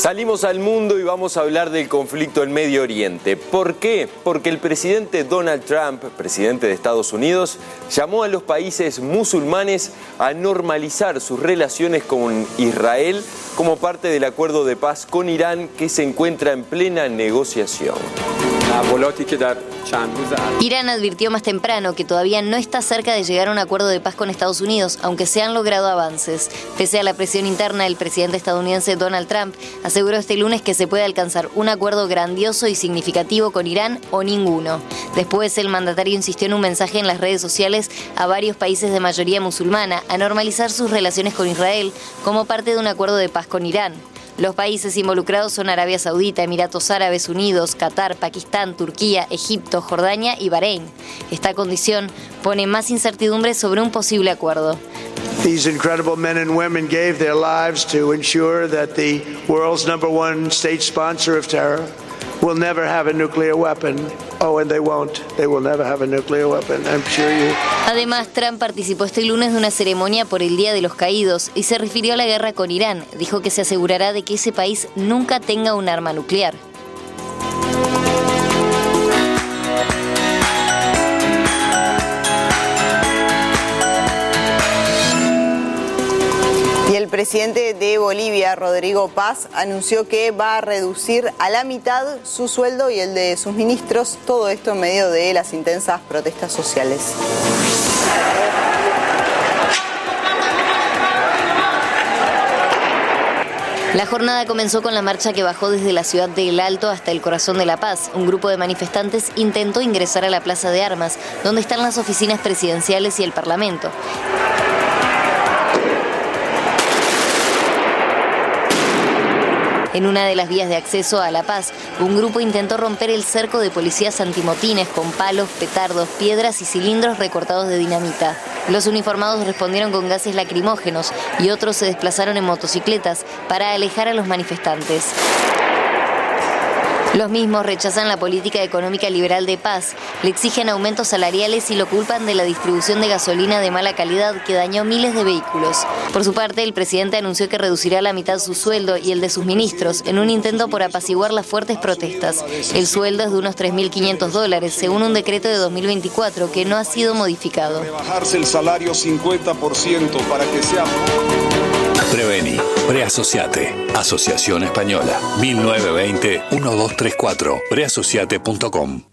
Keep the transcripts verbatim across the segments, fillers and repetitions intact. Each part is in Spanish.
Salimos al mundo y vamos a hablar del conflicto en Medio Oriente. ¿Por qué? Porque el presidente Donald Trump, presidente de Estados Unidos, llamó a los países musulmanes a normalizar sus relaciones con Israel como parte del acuerdo de paz con Irán que se encuentra en plena negociación. Irán advirtió más temprano que todavía no está cerca de llegar a un acuerdo de paz con Estados Unidos, aunque se han logrado avances. Pese a la presión interna, el presidente estadounidense Donald Trump aseguró este lunes que se puede alcanzar un acuerdo grandioso y significativo con Irán o ninguno. Después, el mandatario insistió en un mensaje en las redes sociales a varios países de mayoría musulmana a normalizar sus relaciones con Israel como parte de un acuerdo de paz con Irán. Los países involucrados son Arabia Saudita, Emiratos Árabes Unidos, Qatar, Pakistán, Turquía, Egipto, Jordania y Bahrein. Esta condición pone más incertidumbre sobre un posible acuerdo. These incredible men and women gave their lives to ensure that the world's number one state sponsor of terror will never have a nuclear weapon. Oh, and they won't. They will never have a nuclear weapon, I'm sure you. Además, Trump participó este lunes de una ceremonia por el Día de los Caídos y se refirió a la guerra con Irán. Dijo que se asegurará de que ese país nunca tenga un arma nuclear. Y el presidente de Bolivia, Rodrigo Paz, anunció que va a reducir a la mitad su sueldo y el de sus ministros, todo esto en medio de las intensas protestas sociales. La jornada comenzó con la marcha que bajó desde la ciudad de El Alto hasta el Corazón de La Paz. Un grupo de manifestantes intentó ingresar a la Plaza de Armas, donde están las oficinas presidenciales y el Parlamento. En una de las vías de acceso a La Paz, un grupo intentó romper el cerco de policías antimotines con palos, petardos, piedras y cilindros recortados de dinamita. Los uniformados respondieron con gases lacrimógenos y otros se desplazaron en motocicletas para alejar a los manifestantes. Los mismos rechazan la política económica liberal de Paz, le exigen aumentos salariales y lo culpan de la distribución de gasolina de mala calidad que dañó miles de vehículos. Por su parte, el presidente anunció que reducirá a la mitad su sueldo y el de sus ministros en un intento por apaciguar las fuertes protestas. El sueldo es de unos tres mil quinientos dólares, según un decreto de dos mil veinticuatro que no ha sido modificado. Rebajarse el salario cincuenta por ciento para que sea... Preveni, Preasociate, Asociación Española, mil novecientos veinte, doce treinta y cuatro, preasociate punto com.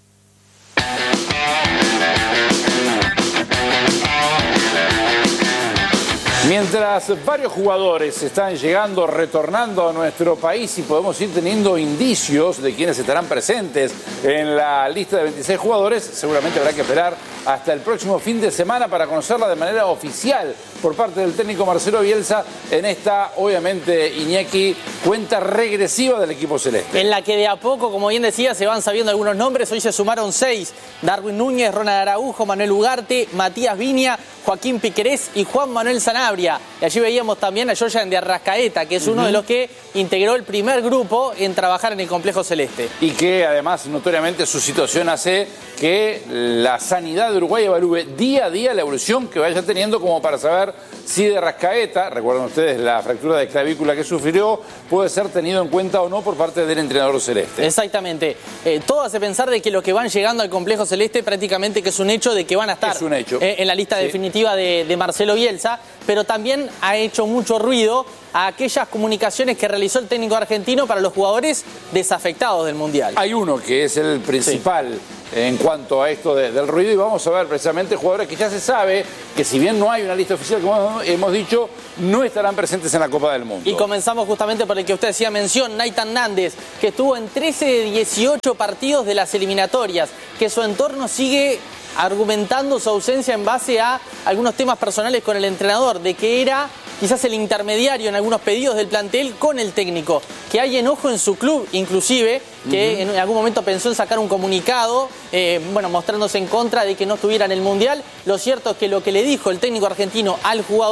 Mientras varios jugadores están llegando, retornando a nuestro país y podemos ir teniendo indicios de quienes estarán presentes en la lista de veintiséis jugadores, seguramente habrá que esperar hasta el próximo fin de semana para conocerla de manera oficial por parte del técnico Marcelo Bielsa en esta, obviamente, Iñaki, cuenta regresiva del equipo celeste. En la que de a poco, como bien decía, se van sabiendo algunos nombres. Hoy se sumaron seis: Darwin Núñez, Ronald Araujo, Manuel Ugarte, Matías Viña, Joaquín Piquerés y Juan Manuel Sanabria. Y allí veíamos también a Jorjan de Arrascaeta, que es uno uh-huh. de los que integró el primer grupo en trabajar en el complejo celeste. Y que además, notoriamente, su situación hace que la sanidad de Uruguay evalúe día a día la evolución que vaya teniendo como para saber si de Arrascaeta, recuerdan ustedes la fractura de clavícula que sufrió, puede ser tenido en cuenta o no por parte del entrenador celeste. Exactamente. Eh, todo hace pensar de que los que van llegando al complejo celeste prácticamente que es un hecho de que van a estar es un hecho. Eh, en la lista sí. definitiva de, de Marcelo Bielsa, pero también ha hecho mucho ruido a aquellas comunicaciones que realizó el técnico argentino para los jugadores desafectados del Mundial. Hay uno que es el principal sí. en cuanto a esto de, del ruido, y vamos a ver precisamente jugadores que ya se sabe que, si bien no hay una lista oficial, como hemos dicho, no estarán presentes en la Copa del Mundo. Y comenzamos justamente por el que usted hacía mención, Nathan Nández, que estuvo en trece de dieciocho partidos de las eliminatorias, que su entorno sigue argumentando su ausencia en base a algunos temas personales con el entrenador, de que era quizás el intermediario en algunos pedidos del plantel con el técnico, que hay enojo en su club, inclusive, que uh-huh. en algún momento pensó en sacar un comunicado, eh, bueno, mostrándose en contra de que no estuviera en el Mundial. Lo cierto es que lo que le dijo el técnico argentino al jugador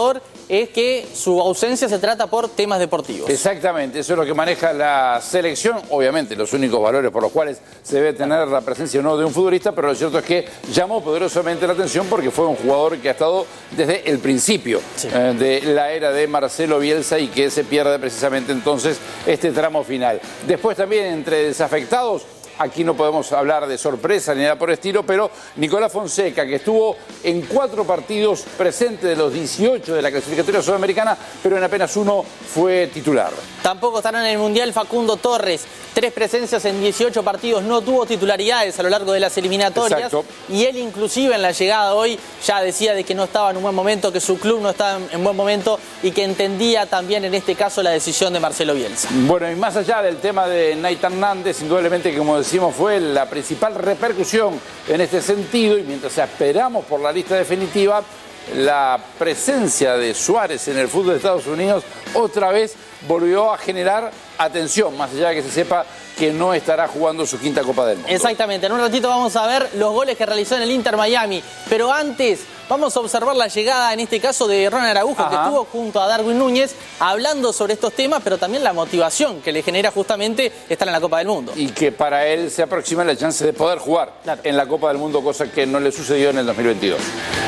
es que su ausencia se trata por temas deportivos. Exactamente, eso es lo que maneja la selección. Obviamente, los únicos valores por los cuales se debe tener la presencia o no de un futbolista, pero lo cierto es que llamó poderosamente la atención porque fue un jugador que ha estado desde el principio sí. eh, de la era de Marcelo Bielsa y que se pierde precisamente entonces este tramo final. Después también entre desafectados, aquí no podemos hablar de sorpresa ni nada por el estilo, pero Nicolás Fonseca, que estuvo en cuatro partidos presente de los dieciocho de la clasificatoria sudamericana, pero en apenas uno fue titular. Tampoco estarán en el Mundial Facundo Torres. Tres presencias en dieciocho partidos, no tuvo titularidades a lo largo de las eliminatorias. Exacto. Y él inclusive en la llegada hoy ya decía de que no estaba en un buen momento, que su club no estaba en buen momento y que entendía también en este caso la decisión de Marcelo Bielsa. Bueno, y más allá del tema de Nathan Nández, indudablemente que como decimos fue la principal repercusión en este sentido y mientras esperamos por la lista definitiva, la presencia de Suárez en el fútbol de Estados Unidos otra vez volvió a generar atención, más allá de que se sepa que no estará jugando su quinta Copa del Mundo. Exactamente, en un ratito vamos a ver los goles que realizó en el Inter Miami, pero antes vamos a observar la llegada en este caso de Ronald Araujo, Ajá. que estuvo junto a Darwin Núñez hablando sobre estos temas, pero también la motivación que le genera justamente estar en la Copa del Mundo. Y que para él se aproxima la chance de poder jugar claro. en la Copa del Mundo, cosa que no le sucedió en el dos mil veintidós.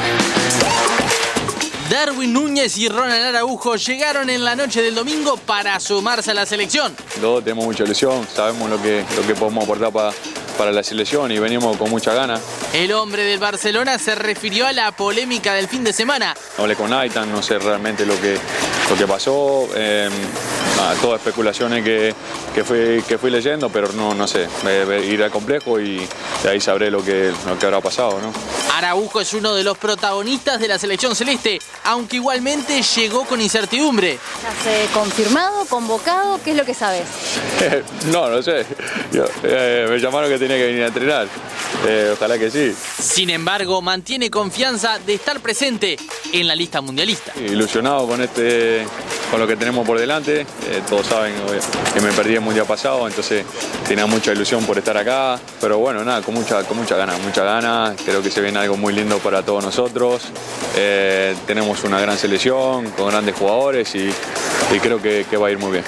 Darwin Núñez y Ronald Araujo llegaron en la noche del domingo para sumarse a la selección. Los dos tenemos mucha ilusión, sabemos lo que, lo que podemos aportar para, para la selección y venimos con mucha ganas. El hombre del Barcelona se refirió a la polémica del fin de semana. Hablé con Nathan, no sé realmente lo que, lo que pasó, eh, nada, todas especulaciones que, que, fui, que fui leyendo, pero no, no sé, ir al complejo y de ahí sabré lo que, lo que habrá pasado, ¿no? Araujo es uno de los protagonistas de la selección celeste, aunque igualmente llegó con incertidumbre. ¿Has confirmado, convocado? ¿Qué es lo que sabes? no, no sé. Yo, eh, me llamaron que tenía que venir a entrenar. Eh, ojalá que sí. Sin embargo, mantiene confianza de estar presente en la lista mundialista. Ilusionado con este, con lo que tenemos por delante. Eh, todos saben que me perdí el mundial pasado, entonces tenía mucha ilusión por estar acá. Pero bueno, nada, con mucha, con mucha ganas, mucha ganas. Creo que se viene algo muy lindo para todos nosotros. Eh, tenemos una gran selección con grandes jugadores y, y creo que, que va a ir muy bien.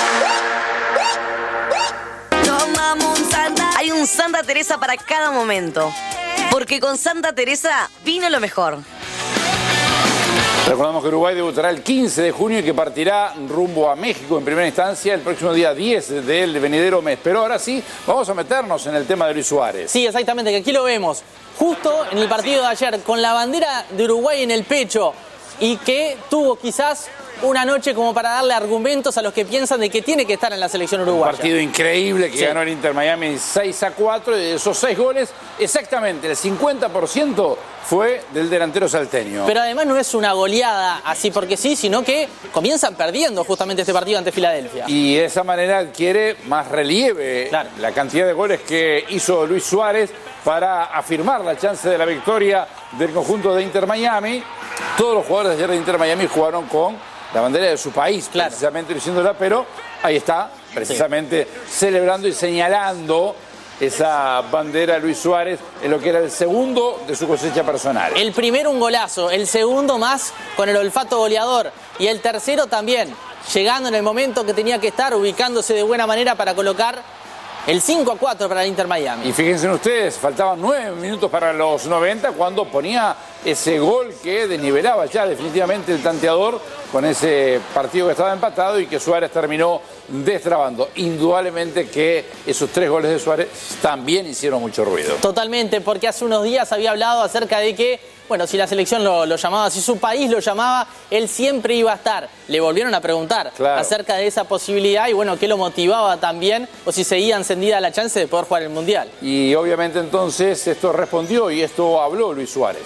Hay un Santa Teresa para cada momento, porque con Santa Teresa vino lo mejor. Recordamos que Uruguay debutará el quince de junio y que partirá rumbo a México en primera instancia el próximo día diez del venidero mes. Pero ahora sí, vamos a meternos en el tema de Luis Suárez. Sí, exactamente, que aquí lo vemos, justo en el partido de ayer, con la bandera de Uruguay en el pecho y que tuvo quizás una noche como para darle argumentos a los que piensan de que tiene que estar en la selección uruguaya. Un partido increíble que sí. ganó el Inter Miami seis a cuatro y de esos seis goles, exactamente el cincuenta por ciento fue del delantero salteño. Pero además no es una goleada así porque sí, sino que comienzan perdiendo justamente este partido ante Filadelfia. Y de esa manera adquiere más relieve claro. la cantidad de goles que hizo Luis Suárez para afirmar la chance de la victoria del conjunto de Inter Miami. Todos los jugadores de ayer de Inter Miami jugaron con la bandera de su país, claro. precisamente diciéndola, pero ahí está, precisamente sí. celebrando y señalando esa bandera Luis Suárez en lo que era el segundo de su cosecha personal. El primero un golazo, el segundo más con el olfato goleador y el tercero también, llegando en el momento que tenía que estar, ubicándose de buena manera para colocar el cinco a cuatro para el Inter Miami. Y fíjense ustedes, faltaban nueve minutos para los noventa cuando ponía ese gol que desnivelaba ya definitivamente el tanteador con ese partido que estaba empatado y que Suárez terminó destrabando. Indudablemente que esos tres goles de Suárez también hicieron mucho ruido. Totalmente, porque hace unos días había hablado acerca de que, bueno, si la selección lo, lo llamaba, si su país lo llamaba, él siempre iba a estar. Le volvieron a preguntar claro. acerca de esa posibilidad y, bueno, qué lo motivaba también o si seguía encendida la chance de poder jugar el Mundial. Y obviamente entonces esto respondió y esto habló Luis Suárez.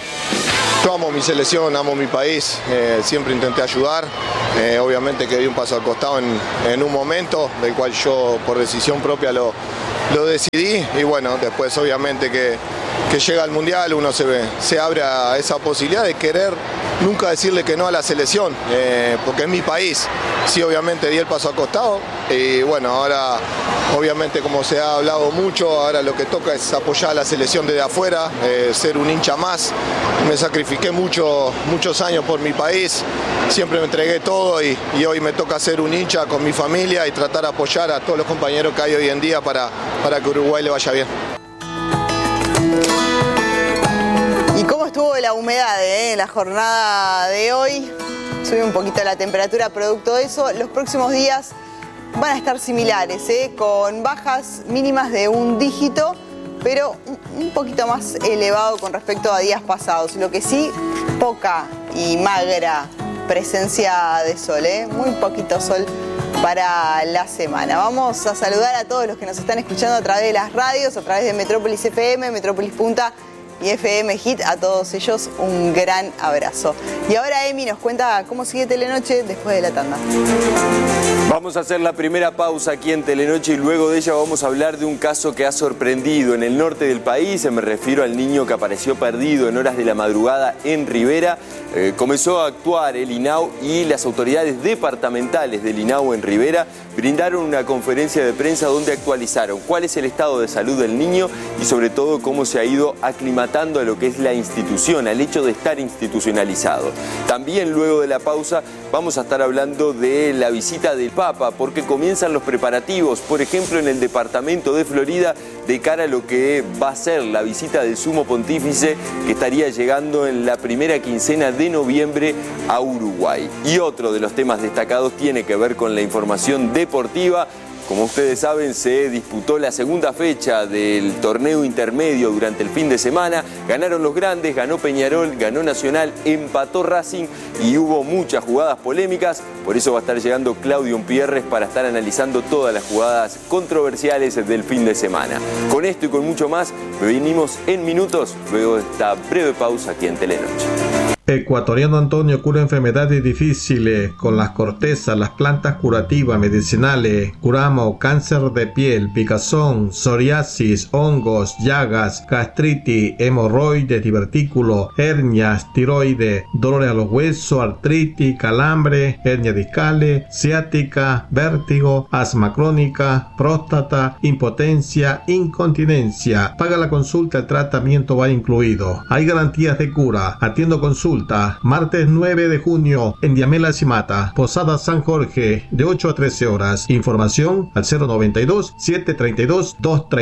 Yo amo mi selección, amo mi país, eh, siempre intenté ayudar, eh, obviamente que di un paso al costado en, en un momento del cual yo por decisión propia lo, lo decidí y bueno, después obviamente que, que llega al Mundial uno se, ve, se abre a esa posibilidad de querer nunca decirle que no a la selección, eh, porque es mi país, sí obviamente di el paso al costado y bueno, ahora obviamente como se ha hablado mucho, ahora lo que toca es apoyar a la selección desde afuera, eh, ser un hincha más. Me sacrifiqué mucho, muchos años por mi país, siempre me entregué todo y, y hoy me toca ser un hincha con mi familia y tratar de apoyar a todos los compañeros que hay hoy en día para, para que Uruguay le vaya bien. ¿Y cómo estuvo la humedad eh, en la jornada de hoy? Sube un poquito la temperatura producto de eso. Los próximos días van a estar similares, eh, con bajas mínimas de un dígito, pero un poquito más elevado con respecto a días pasados. Lo que sí, poca y magra presencia de sol, eh, muy poquito sol para la semana. Vamos a saludar a todos los que nos están escuchando a través de las radios, a través de Metrópolis F M, Metrópolis Punta y F M Hit. A todos ellos un gran abrazo. Y ahora Emi nos cuenta cómo sigue Telenoche después de la tanda. Vamos a hacer la primera pausa aquí en Telenoche y luego de ella vamos a hablar de un caso que ha sorprendido en el norte del país. Me refiero al niño que apareció perdido en horas de la madrugada en Rivera. Eh, comenzó a actuar el INAU y las autoridades departamentales del INAU en Rivera brindaron una conferencia de prensa donde actualizaron cuál es el estado de salud del niño y sobre todo cómo se ha ido aclimatando a lo que es la institución, al hecho de estar institucionalizado. También luego de la pausa vamos a estar hablando de la visita del Papa, porque comienzan los preparativos, por ejemplo en el departamento de Florida, de cara a lo que va a ser la visita del Sumo Pontífice, que estaría llegando en la primera quincena de noviembre a Uruguay. Y otro de los temas destacados tiene que ver con la información deportiva. Como ustedes saben, se disputó la segunda fecha del torneo intermedio durante el fin de semana. Ganaron los grandes, ganó Peñarol, ganó Nacional, empató Racing y hubo muchas jugadas polémicas. Por eso va a estar llegando Claudio Pierres para estar analizando todas las jugadas controversiales del fin de semana. Con esto y con mucho más, venimos en minutos, luego de esta breve pausa aquí en Telenoche. Ecuatoriano Antonio cura enfermedades difíciles con las cortezas, las plantas curativas medicinales. Curamos cáncer de piel, picazón, psoriasis, hongos, llagas, gastritis, hemorroides, divertículos, hernias, tiroides, dolores a los huesos, artritis, calambre, hernias discales, ciática, vértigo, asma crónica, próstata, impotencia, incontinencia. Paga la consulta, el tratamiento va incluido. Hay garantías de cura. Atiendo consulta. Martes nueve de junio en Diamela Cimata, Posada San Jorge, de ocho a trece horas. Información al cero noventa y dos, setecientos treinta y dos, doscientos treinta.